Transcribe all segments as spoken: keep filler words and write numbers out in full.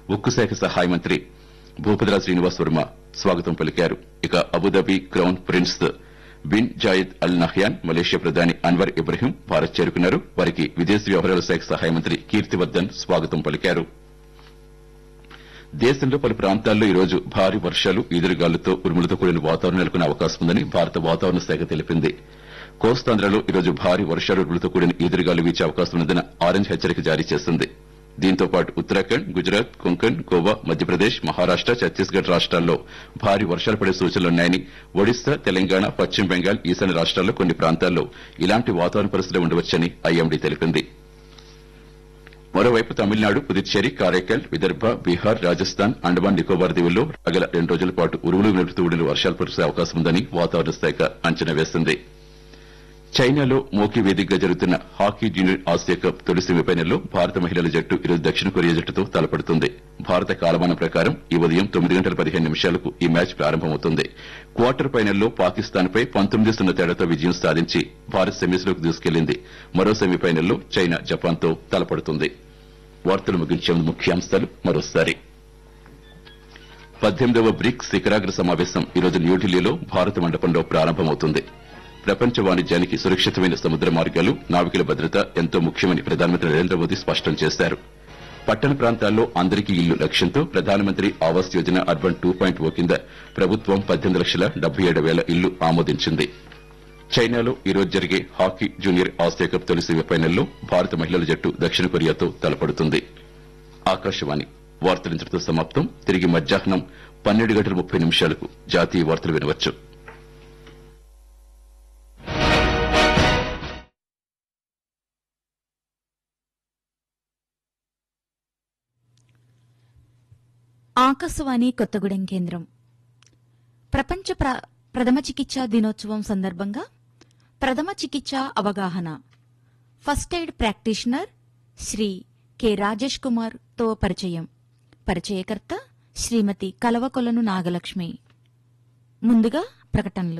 ఉక్కు శాఖ సహాయ మంత్రి భూపతిరాజు శ్రీనివాస్ వర్మ స్వాగతం పలికారు. ఇక Abu Dhabi crown prince bin Zayed Al Nahyan, Malaysia ప్రధాని అన్వర్ ఇబ్రహీం భారత్ చేరుకున్నారు. వారికి విదేశీ వ్యవహారాల శాఖ సహాయ మంత్రి కీర్తివర్దన్ స్వాగతం పలికారు. దేశంలో పలు ప్రాంతాల్లో ఈ రోజు భారీ వర్షాలు, ఈదురుగాలులతో ఉరుములతో కూడిన వాతావరణం నెలకొనే అవకాశం ఉందని భారత వాతావరణ శాఖ తెలిపింది. కోస్తాంధ్రలో ఈ రోజు భారీ వర్షాలు, ఉరుములతో కూడిన ఈదురుగాలు వీచే అవకాశం ఉన్నదని ఆరెంజ్ హెచ్చరిక జారీ చేసింది. దీంతో పాటు ఉత్తరాఖండ్, గుజరాత్, కొంకణ్, గోవా, మధ్యప్రదేశ్, మహారాష్ట, ఛత్తీస్గఢ్ రాష్ట్రాల్లో భారీ వర్షాలు పడే సూచనలున్నాయని, ఒడిశా, తెలంగాణ, పశ్చిమ బెంగాల్, ఈశాన్య రాష్ట్రాల్లో కొన్ని ప్రాంతాల్లో ఇలాంటి వాతావరణ పరిస్థితులు ఉండవచ్చని ఐఎండీ తెలిపింది. మరోవైపు తమిళనాడు, పుదుచ్చేరి, కారైకల్, విదర్భ, బీహార్, రాజస్థాన్, అండమాన్ నికోబార్ దీవుల్లో రాగల రెండు రోజుల పాటు ఉరుములు మెరుపుతూ కూడిన వర్షాలు కురిసే అవకాశం ఉందని వాతావరణ శాఖ అంచనా వేసింది. చైనాలో మోకీ వేదికగా జరుగుతున్న హాకీ జూనియర్ ఆసియా కప్ తొలి సెమీఫైనల్లో భారత మహిళల జట్టు ఈరోజు దక్షిణ కొరియా జట్టుతో తలపడుతుంది. భారత కాలమానం ప్రకారం ఈ ఉదయం తొమ్మిది గంటల పదిహేను నిమిషాలకు ఈ మ్యాచ్ ప్రారంభమవుతుంది. క్వార్టర్ ఫైనల్లో పాకిస్తాన్పై పంతొమ్మిది సున్నా తేడాతో విజయం సాధించి భారత్ సెమీస్లోకి దూసుకెళ్లింది. మరో సెమీఫైనల్లో చైనా జపాన్తో తలపడుతుంది. వార్తలు ముగించే ముందు ముఖ్యాంశాలు మరోసారి. పద్దెనిమిదవ బ్రిక్స్ శిఖరాగ్ర సమావేశం ఈరోజు న్యూఢిల్లీలో భారత మండపంలో ప్రారంభమవుతుంది. ప్రపంచ వాణిజ్యానికి సురక్షితమైన సముద్ర మార్గాలు, నావికుల భద్రత ఎంతో ముఖ్యమని ప్రధానమంత్రి నరేంద్ర మోదీ స్పష్టం చేశారు. పట్టణ ప్రాంతాల్లో అందరికీ ఇల్లు లక్ష్యంతో ప్రధానమంత్రి Awas Yojana urban two point ఓ కింద ప్రభుత్వం పద్దెనిమిది లక్షల డెబ్బై ఏడు వేల ఇల్లు ఆమోదించింది. చైనాలో ఈ రోజు జరిగే హాకీ జూనియర్ ఆసియా కప్ తొలి సెమీఫైనల్లో భారత మహిళల జట్టు దక్షిణ కొరియాతో తలపడుతుంది. ఆకాశవాణి వార్తలించడంతో సమాప్తం. తిరిగి మధ్యాహ్నం పన్నెండు గంటల ముప్పై నిమిషాలకు జాతీయ వార్తలు వినవచ్చు. ఆకాశవాణి కొత్తగూడెం కేంద్రం. ప్రపంచ ప్రథమ చికిత్సా దినోత్సవం సందర్భంగా ప్రథమ చికిత్స అవగాహన first aid practitioner Shri K Rajesh Kumar తో పరిచయం. పరిచయకర్త శ్రీమతి కలవకొలను నాగలక్ష్మి. ముందుగా ప్రకటనలు.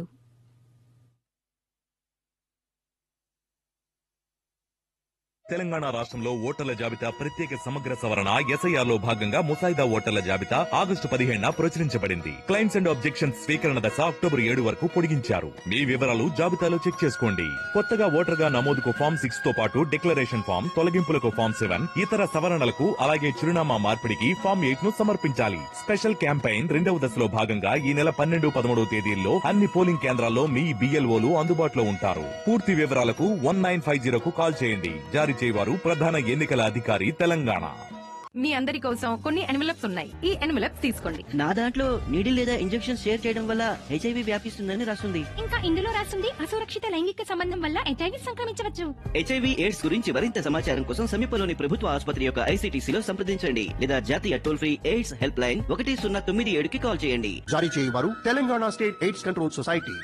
తెలంగాణ రాష్ట్రంలో ఓటర్ల జాబితా ప్రత్యేక సమగ్ర సవరణ ఎస్ఐఆర్ లో భాగంగా ముసాయిదా ఓటర్ల జాబితా ఆగస్టు పదిహేడున ప్రచురించబడింది. క్లైమ్స్ అండ్ ఆబ్జెక్షన్స్ స్వీకరణ దశ అక్టోబర్ ఏడు వరకు పొడిగించారు. మీ వివరాలు జాబితాలో చెక్ చేసుకోండి. కొత్తగా ఓటర్ గా నమోదుకు ఫామ్ సిక్స్ తో పాటు డిక్లరేషన్ ఫామ్, తొలగింపులకు ఫామ్ సెవెన్, ఇతర సవరణలకు అలాగే చిరునామా మార్పిడికి ఫామ్ ఎయిట్ ను సమర్పించాలి. స్పెషల్ క్యాంపెయిన్ రెండవ దశలో భాగంగా ఈ నెల పన్నెండు పదమూడవ తేదీల్లో అన్ని పోలింగ్ కేంద్రాల్లో మీ బిఎల్ఓలు అందుబాటులో ఉంటారు. పూర్తి వివరాలకు వన్ నైన్ ఫైవ్ జీరోకు కాల్ చేయండి. జారీ చేయవారు ప్రధాన ఎన్నికల అధికారి తెలంగాణ. మీ అందరి కోసం కొన్ని ఎన్వలప్స్ ఉన్నాయి. ఈ ఎన్వలప్స్ తీసుకోండి. నా దాంట్లో నీడిల్ లేదా ఇంజెక్షన్ షేర్ చేయడం వల్ల హెచ్ఐవి వ్యాపిస్తుందని రాస్తుంది. ఇంకా ఇందులో రాస్తుంది అసురక్షిత లైంగిక సంబంధం వల్ల హెచ్ఐవి సంక్రమించవచ్చు. హెచ్ఐవి ఎయిడ్స్ గురించి మరింత సమాచారం కోసం సమీపంలోని ప్రభుత్వ ఆసుపత్రి యొక్క ఐసీటీసీలో సంప్రదించండి లేదా జాతీయ toll free AIDS help line ఒకటి సున్నా తొమ్మిది ఏడుకి కాల్ చేయండి. జారీ చేయవారు Telangana state AIDS control society.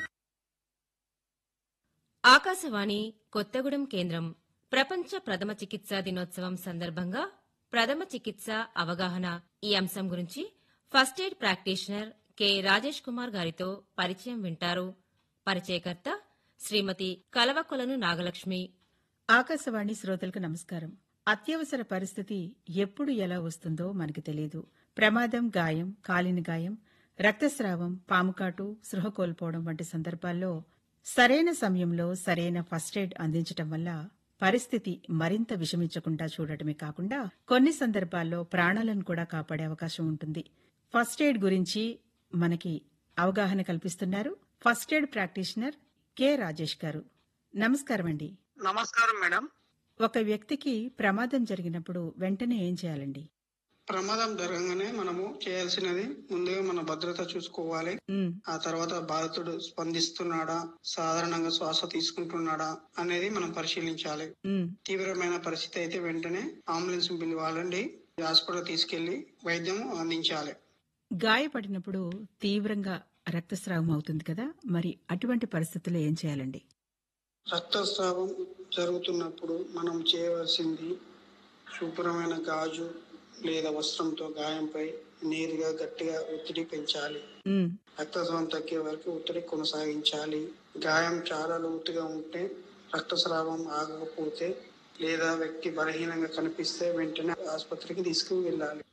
Akashvani Kothagudem కేంద్రం. ప్రపంచ ప్రథమ చికిత్సా దినోత్సవం సందర్భంగా ప్రథమ చికిత్స అవగాహన ఈ అంశం గురించి first aid practitioner K Rajesh Kumar గారితో పరిచయం వింటారు. పరిచయకర్త శ్రీమతి కలవకొలను నాగలక్ష్మి. ఆకాశవాణి శ్రోతలకు నమస్కారం. అత్యవసర పరిస్థితి ఎప్పుడు ఎలా వస్తుందో మనకు తెలియదు. ప్రమాదం, గాయం, కాలిన గాయం, రక్తస్రావం, పాముకాటు, సృహ కోల్పోవడం వంటి సందర్భాల్లో సరైన సమయంలో సరైన ఫస్ట్ ఎయిడ్ అందించడం వల్ల పరిస్థితి మరింత విషమించకుండా చూడటమే కాకుండా కొన్ని సందర్భాల్లో ప్రాణాలను కూడా కాపాడే అవకాశం ఉంటుంది. ఫస్ట్ ఎయిడ్ గురించి మనకి అవగాహన కల్పిస్తున్నారు first aid practitioner K Rajesh గారు. నమస్కారం అండి. నమస్కారం మేడం. ఒక వ్యక్తికి ప్రమాదం జరిగినప్పుడు వెంటనే ఏం చేయాలండి? ప్రమాదం జరగగానే మనము చేయాల్సినది ముందుగా మన భద్రత చూసుకోవాలి. ఆ తర్వాత బాధితుడు స్పందిస్తున్నాడా, సాధారణంగా శ్వాస తీసుకుంటున్నాడా అనేది మనం పరిశీలించాలి. తీవ్రమైన పరిస్థితి అయితే వెంటనే అంబులెన్స్ పిలవాలండి. హాస్పిటల్ తీసుకెళ్లి వైద్యం అందించాలి. గాయపడినప్పుడు తీవ్రంగా రక్తస్రావం అవుతుంది కదా, మరి అటువంటి పరిస్థితుల్లో ఏం చేయాలండి? రక్తస్రావం జరుగుతున్నప్పుడు మనం చేయవలసింది శుభ్రమైన గాజు లేదా వస్త్రంతో గాయంపై నేరుగా గట్టిగా ఒత్తిడి పెంచాలి. రక్తస్రావం తగ్గే వరకు ఒత్తిడి కొనసాగించాలి. గాయం చాలా లోతుగా ఉంటే, రక్తస్రావం ఆగకపోతే లేదా వ్యక్తి బలహీనంగా కనిపిస్తే వెంటనే ఆసుపత్రికి తీసుకువెళ్ళాలి.